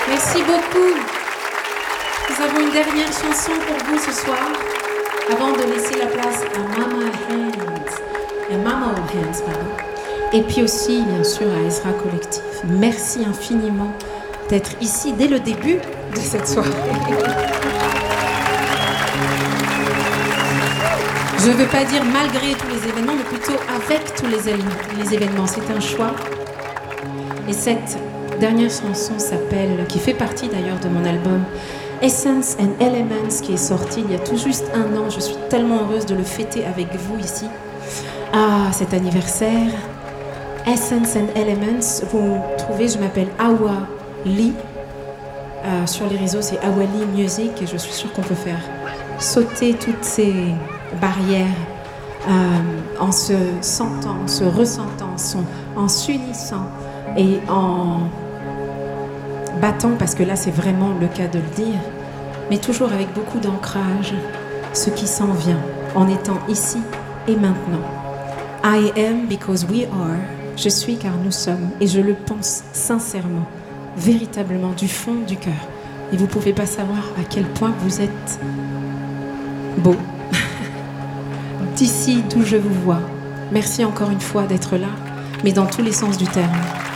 Merci beaucoup. Nous avons une dernière chanson pour vous ce soir, avant de laisser la place à Mama Hands, pardon. Et puis aussi, bien sûr, à Ezra Collectif. Merci infiniment d'être ici dès le début de cette soirée. Je ne veux pas dire malgré tous les événements, mais plutôt avec tous les événements. C'est un choix. Et cette dernière chanson s'appelle, qui fait partie d'ailleurs de mon album Essence and Elements, qui est sorti il y a tout juste un an. Je suis tellement heureuse de le fêter avec vous ici. Ah, cet anniversaire. Essence and Elements, vous trouvez, je m'appelle Awa Lee. Sur les réseaux, c'est Awa Lee Music, et je suis sûre qu'on peut faire sauter toutes ces barrières en se sentant, en se ressentant, en s'unissant et en battant, parce que là c'est vraiment le cas de le dire, mais toujours avec beaucoup d'ancrage, ce qui s'en vient, en étant ici et maintenant. I am because we are. Je suis car nous sommes, et je le pense sincèrement, véritablement du fond du cœur. Et vous ne pouvez pas savoir à quel point vous êtes beau. D'ici d'où je vous vois. Merci encore une fois d'être là, mais dans tous les sens du terme.